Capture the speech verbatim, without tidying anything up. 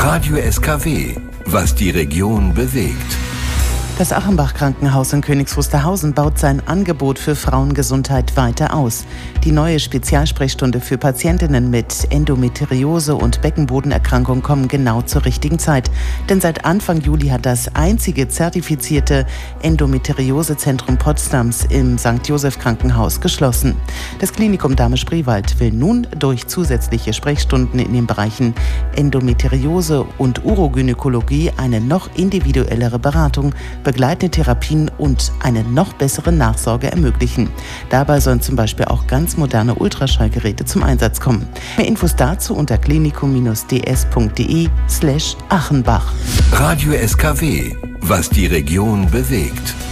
Radio S K W, was die Region bewegt. Das Achenbach-Krankenhaus in Königs Wusterhausen baut sein Angebot für Frauengesundheit weiter aus. Die neue Spezialsprechstunde für Patientinnen mit Endometriose und Beckenbodenerkrankung kommen genau zur richtigen Zeit. Denn seit Anfang Juli hat das einzige zertifizierte Endometriosezentrum Potsdams im Sankt Joseph Krankenhaus geschlossen. Das Klinikum Dahme-Spreewald will nun durch zusätzliche Sprechstunden in den Bereichen Endometriose und Urogynäkologie eine noch individuellere Beratung, begleitende Therapien und eine noch bessere Nachsorge ermöglichen. Dabei sollen zum Beispiel auch ganz moderne Ultraschallgeräte zum Einsatz kommen. Mehr Infos dazu unter klinikum-ds.de slash Achenbach. Radio S K W, was die Region bewegt.